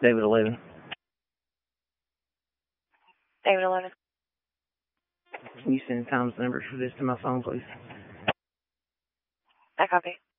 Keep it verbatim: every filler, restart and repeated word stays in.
David eleven. David eleven. Can you send Tom's numbers for this to my phone, please? I copy.